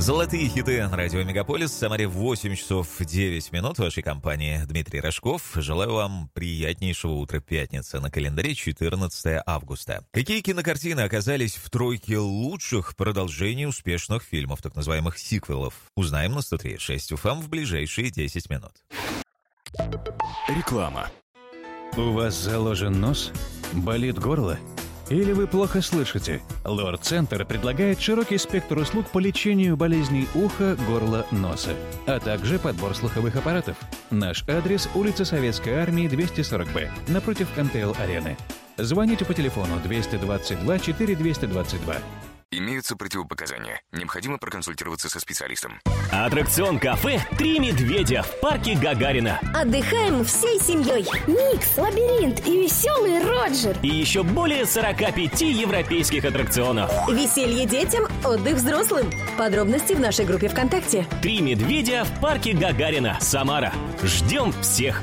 Золотые хиты радио Мегаполис. В Самаре 8 часов 9 минут. В вашей компании Дмитрий Рожков. Желаю вам приятнейшего утра пятницы. На календаре 14 августа. Какие кинокартины оказались в тройке лучших продолжений успешных фильмов, так называемых сиквелов? Узнаем на 103.6 УФМ в ближайшие 10 минут. Реклама. У вас заложен нос? Болит горло? Или вы плохо слышите? Лор-центр предлагает широкий спектр услуг по лечению болезней уха, горла, носа, а также подбор слуховых аппаратов. Наш адрес – улица Советской Армии, 240Б, напротив МТЛ-арены. Звоните по телефону 222 4222. Имеются противопоказания. Необходимо проконсультироваться со специалистом. Аттракцион кафе «Три медведя» в парке Гагарина. Отдыхаем всей семьей. Микс, лабиринт и веселый Роджер. И еще более 45 европейских аттракционов. Веселье детям, отдых взрослым. Подробности в нашей группе ВКонтакте. «Три медведя» в парке Гагарина, Самара. Ждем всех.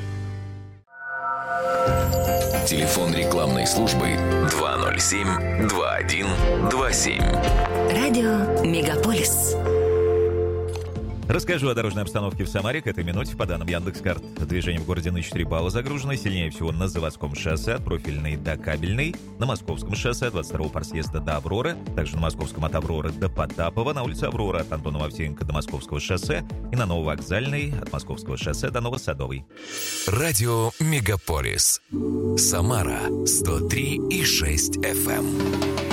Телефон рекламной службы 207-2127. Радио Мегаполис. Расскажу о дорожной обстановке в Самаре к этой минуте по данным Яндекс.Карт. Движение в городе на 4 балла загружено. Сильнее всего на Заводском шоссе от Профильной до Кабельной, на Московском шоссе от 22-го парсъезда до Авроры, также на Московском от Авроры до Потапова, на улице Авроры от Антонова Овсеенко до Московского шоссе и на Нововокзальной от Московского шоссе до Новосадовой. Радио Мегаполис. Самара 103,6 FM.